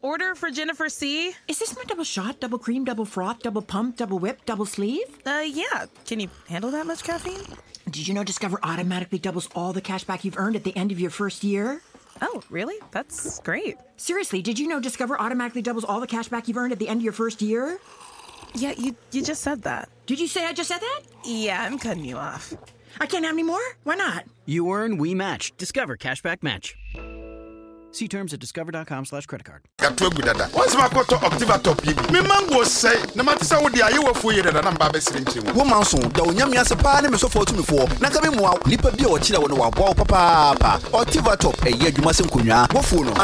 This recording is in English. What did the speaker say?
order for Jennifer C. Is this my double shot, double cream, double froth, double pump, double whip, double sleeve? Yeah. Can you handle that much caffeine? Did you know Discover automatically doubles all the cash back you've earned at the end of your first year? Oh, really? That's great. Seriously, did you know Discover automatically doubles all the cash back you've earned at the end of your first year? Yeah, you just said that. Did you say I just said that? Yeah, I'm cutting you off. I can't have any more? Why not? You earn, we match. Discover Cashback Match. See terms at discover.com/creditcard. Once my quarter October top, me mango say, no matter how the you were for you that I'm Babes. Woman soon, the Yamia Sapana me so for to me for. Nakami Moa, Nipa Bio Chila, one of our papa, October top, a year you mustn't kunya, Bofuno.